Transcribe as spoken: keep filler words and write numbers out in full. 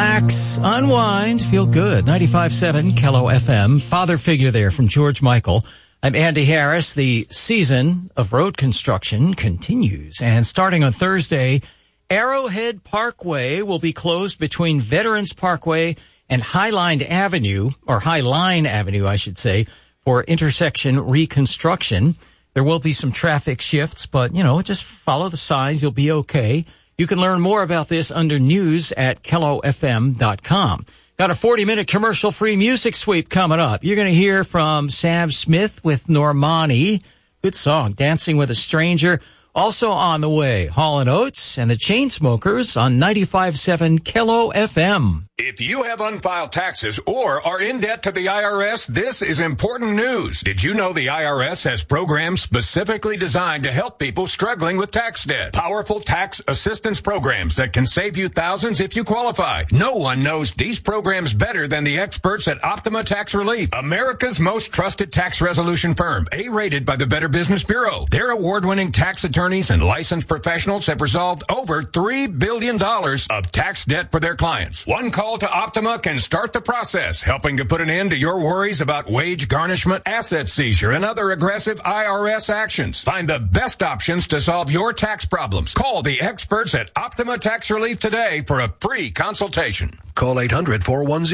Relax, unwind, feel good. ninety-five point seven K L O F M. Father Figure there from George Michael. I'm Andy Harris. The season of road construction continues. And starting on Thursday, Arrowhead Parkway will be closed between Veterans Parkway and Highline Avenue, or Highline Avenue, I should say, for intersection reconstruction. There will be some traffic shifts, but, you know, just follow the signs. You'll be okay. You can learn more about this under news at K L O F M dot com. Got a forty-minute commercial-free music sweep coming up. You're going to hear from Sam Smith with Normani. Good song, Dancing with a Stranger. Also on the way, Hall and Oates and the Chainsmokers on ninety-five point seven K L O F M. If you have unfiled taxes or are in debt to the I R S, this is important news. Did you know the I R S has programs specifically designed to help people struggling with tax debt? Powerful tax assistance programs that can save you thousands if you qualify. No one knows these programs better than the experts at Optima Tax Relief, America's most trusted tax resolution firm, A-rated by the Better Business Bureau. Their award-winning tax attorneys and licensed professionals have resolved over three billion dollars of tax debt for their clients. One call to Optima can start the process, helping to put an end to your worries about wage garnishment, asset seizure, and other aggressive I R S actions. Find the best options to solve your tax problems. Call the experts at Optima Tax Relief today for a free consultation. Call eight hundred, four one zero